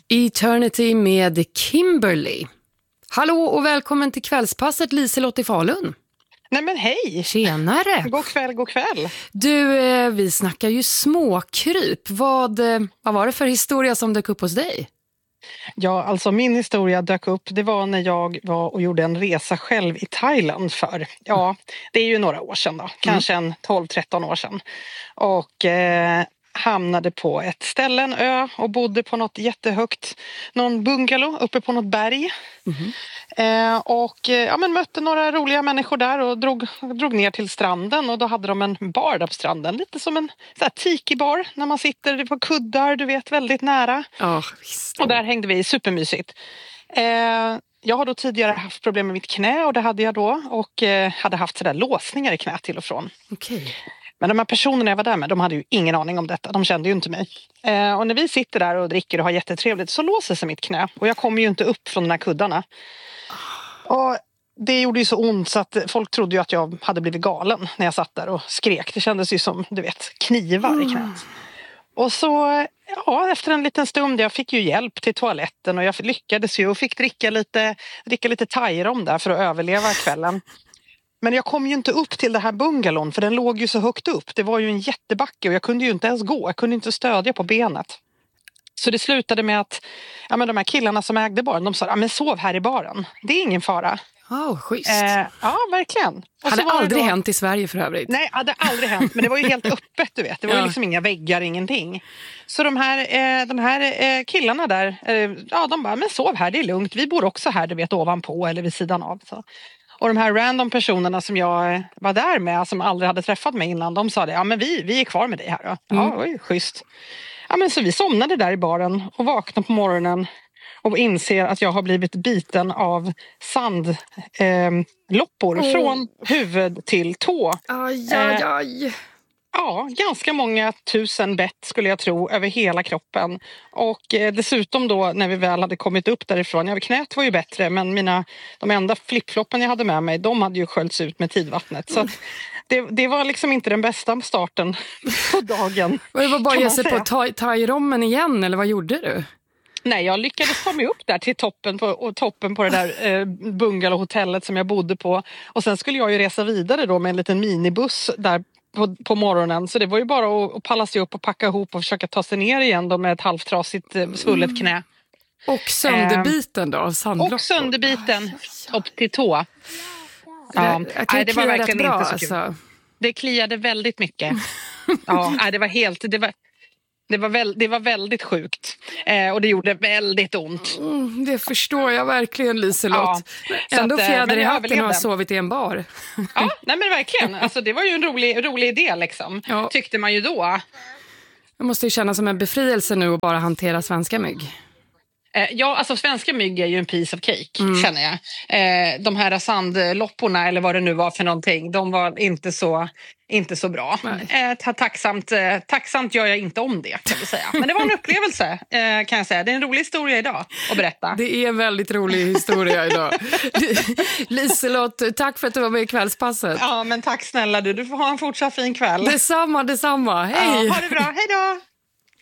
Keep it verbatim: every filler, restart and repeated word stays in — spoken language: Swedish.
Eternity med Kimberly. Hallå och välkommen till kvällspasset, Liselott i Falun. Nej men hej! Tjenare! God kväll, god kväll. Du, eh, vi snackar ju småkryp. Vad, eh, vad var det för historia som dök upp hos dig? Ja, alltså min historia dök upp, det var när jag var och gjorde en resa själv i Thailand för, ja, det är ju några år sedan då, kanske en tolv tretton år sedan. Och eh, hamnade på ett ställe, en ö, och bodde på något jättehögt, någon bungalow uppe på något berg. Mm-hmm. Eh, och ja, men mötte några roliga människor där och drog, drog ner till stranden, och då hade de en bar där på stranden, lite som en så här tiki-bar när man sitter på kuddar, du vet, väldigt nära. Oh, visst. Och där hängde vi, supermysigt. Eh, jag har då tidigare haft problem med mitt knä, och det hade jag då, och eh, hade haft sådär låsningar i knät till och från. Okej. Men de här personerna jag var där med, de hade ju ingen aning om detta. De kände ju inte mig. Eh, och när vi sitter där och dricker och har jättetrevligt, så låser sig mitt knä. Och jag kommer ju inte upp från de här kuddarna. Och det gjorde ju så ont så att folk trodde ju att jag hade blivit galen när jag satt där och skrek. Det kändes ju som, du vet, knivar mm. i knät. Och så, ja, efter en liten stund, jag fick ju hjälp till toaletten, och jag lyckades ju och fick dricka lite, dricka lite thairom där för att överleva kvällen. Men jag kom ju inte upp till det här bungalon, för den låg ju så högt upp. Det var ju en jättebacke och jag kunde ju inte ens gå. Jag kunde inte stödja på benet. Så det slutade med att ja, men de här killarna som ägde baren, de sa, ja, men sov här i baren. Det är ingen fara. Oh, schysst. Eh, ja, verkligen. Och hade så var aldrig då... hänt i Sverige för övrigt. Nej, hade aldrig hänt. Men det var ju helt öppet, du vet. Det var ja. ju liksom inga väggar, ingenting. Så de här, eh, de här eh, killarna där, eh, ja, de bara, men sov här, det är lugnt. Vi bor också här, du vet, ovanpå eller vid sidan av. Så. Och de här random personerna som jag var där med, som aldrig hade träffat mig innan, de sa det, ja men vi, vi är kvar med dig här då. Ja, mm. oj, schysst. Ja, men så vi somnade där i baren och vaknade på morgonen och inser att jag har blivit biten av sandloppor eh, oh. från huvud till tå. Aj, aj, aj. Eh, ja, ganska många tusen bett skulle jag tro över hela kroppen. Och eh, dessutom då när vi väl hade kommit upp därifrån, ja, knät var ju bättre, men mina, de enda flipfloppen jag hade med mig, de hade ju sköljts ut med tidvattnet. Så att det, det var liksom inte den bästa starten på dagen. Och det var bara att ge sig på thai-rommen igen, eller vad gjorde du? Nej, jag lyckades ta mig upp där till toppen på, och toppen på det där eh, bungalowhotellet som jag bodde på. Och sen skulle jag ju resa vidare då med en liten minibuss där på, på morgonen. Så det var ju bara att, att palla sig upp och packa ihop och försöka ta sig ner igen då med ett halvtrasigt eh, svullet knä. Och sönderbiten då? Sandloppor. Och sönderbiten upp till tå. Ja, jag Nej, det var verkligen bra, inte så kul. Alltså. Det kliade väldigt mycket. Ja, det var helt... Det var, Det var, väl, det var väldigt sjukt. Eh, och det gjorde väldigt ont. Mm, det förstår jag verkligen, Liselott. Ja, Ändå att, fjäder i hatten överlevde. och har sovit i en bar. Ja, nej men verkligen. Alltså, det var ju en rolig, rolig idé liksom. Ja. Tyckte man ju då. Det måste ju kännas som en befrielse nu att bara hantera svenska mygg. Eh, ja, alltså svenska mygg är ju en piece of cake, mm. känner jag. Eh, de här sandlopporna, eller vad det nu var för någonting, de var inte så... Inte så bra. Eh, tacksamt, eh, tacksamt gör jag inte om det, kan vi säga. Men det var en upplevelse, eh, kan jag säga. Det är en rolig historia idag att berätta. Det är en väldigt rolig historia idag. Liselott, tack för att du var med i kvällspasset. Ja, men tack snälla du. Du får ha en fortsatt fin kväll. Detsamma, detsamma. Hej! Ja, ha det bra. Hej då!